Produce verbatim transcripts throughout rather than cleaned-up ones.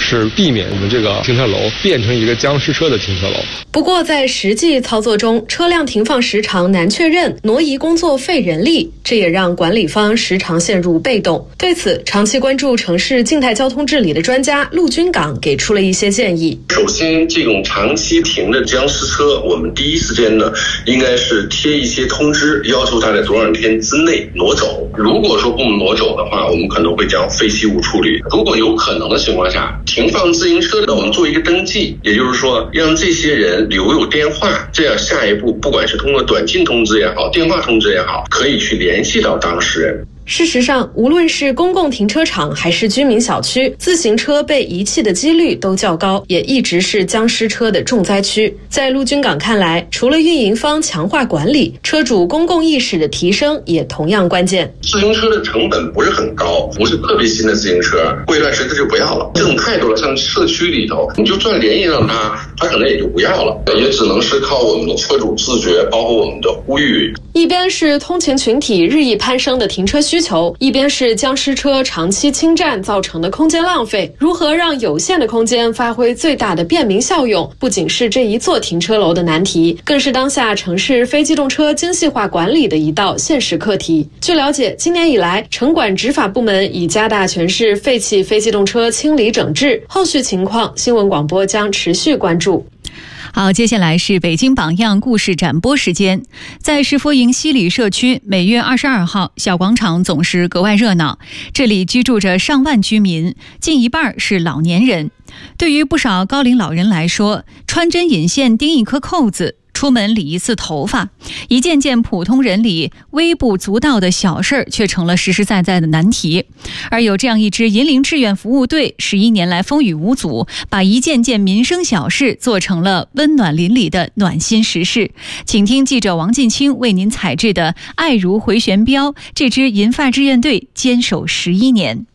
是避免我们这个停车楼变成一个僵尸车的停车楼。 不过在实际操作中，车辆停放时长难确认，挪移工作费人力，这也让管理方时常陷入被动。对此，长期关注城市静态交通治理的专家陆军港给出了一些建议。 首先，这种长期停的僵尸车，我们第一时间呢，应该是贴一些通知，要求它在多少天之内挪走。如果说不挪走的话，我们可能会将废弃物处理。如果有可能的情况下，停放自行车的我们做一个登记，也就是说让这些人留有电话，这样下一步不管是通过短信通知也好，电话通知也好，可以去联系到当事人。 事实上，无论是公共停车场还是居民小区，自行车被遗弃的几率都较高，也一直是僵尸车的重灾区。在陆军港看来，除了运营方强化管理，车主公共意识的提升也同样关键。 自行车的成本不是很高，不是特别新的自行车，过一段时间就不要了。这种太多了，像社区里头，你就算联系上他，他可能也就不要了，也只能是靠我们的车主自觉，包括我们的呼吁。 一边是通勤群体日益攀升的停车需求，一边是僵尸车长期侵占造成的空间浪费。如何让有限的空间发挥最大的便民效用，不仅是这一座停车楼的难题，更是当下城市非机动车精细化管理的一道现实课题。据了解，今年以来，城管执法部门已加大全市废弃非机动车清理整治，后续情况新闻广播将持续关注。 好，接下来是北京榜样故事展播时间。在石佛营西里社区，每月二十二号，小广场总是格外热闹。这里居住着上万居民，近一半是老年人。对于不少高龄老人来说，穿针引线钉一颗扣子，出门理一次头发，一件件普通人里微不足道的小事儿，却成了实实在在的难题。而有这样一支银陵志愿服务队，十一年来风雨无阻，把一件件民生小事做成了温暖邻里的暖心实事。请听记者王进清为您采制的《爱如回旋镖》，这支银发志愿队坚守十一年。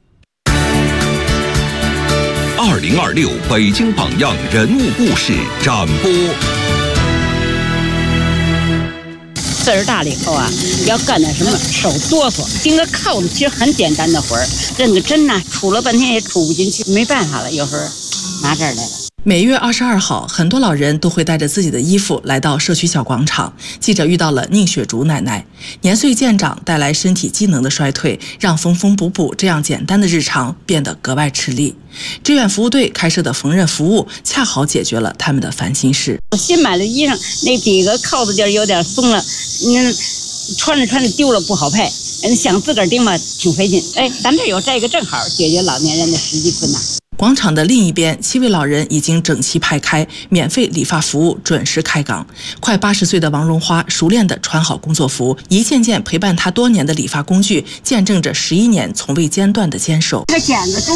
二零二六北京榜样人物故事展播。 岁数大了以后啊，要干点什么手哆嗦，钉个扣子其实很简单的活儿，认个针呐、啊，杵了半天也杵不进去，没办法了，有时候拿这儿来了。 每月二十二号，很多老人都会带着自己的衣服来到社区小广场。记者遇到了宁雪竹奶奶，年岁渐长带来身体机能的衰退，让缝缝补补这样简单的日常变得格外吃力。志愿服务队开设的缝纫服务恰好解决了他们的烦心事。 我新买的衣裳，那底个扣子就有点松了，嗯，穿着穿着丢了不好配，嗯，想自个儿钉吧挺费劲。哎，咱这有这个正好解决老年人的实际困难。 广场的另一边，七位老人已经整齐排开，免费理发服务准时开岗。快八十岁的王荣花熟练地穿好工作服，一件件陪伴她多年的理发工具，见证着十一年从未间断的坚守。 这剪子